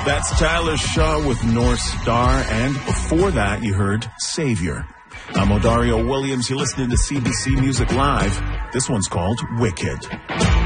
That's Tyler Shaw with North Star, and before that, you heard Savior. I'm Odario Williams. You're listening to CBC Music Live. This one's called Wicked.